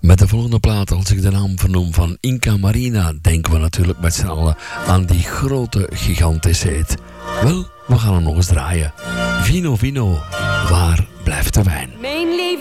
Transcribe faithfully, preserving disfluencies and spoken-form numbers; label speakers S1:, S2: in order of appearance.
S1: Met de volgende plaat, als ik de naam vernoem van Inca Marina, denken we natuurlijk met z'n allen aan die grote gigantische hit. Wel, we gaan hem nog eens draaien. Vino Vino, waar blijft de wijn?